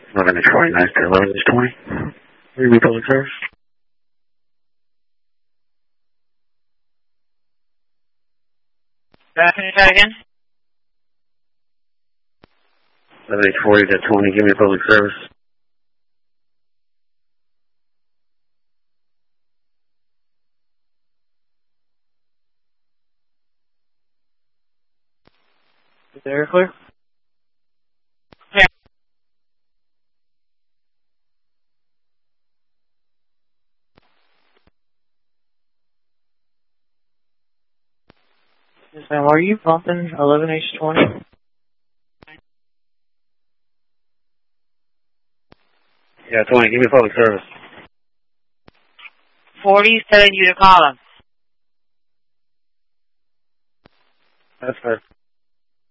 11H40, nice to 11H20. Review public service. Can you try again? 11H40 to 20, give me public service. Is the air clear? Yes, ma'am. Are you pumping 11H20? Yeah, 20, give me public service. 40 telling you to call him. That's fair.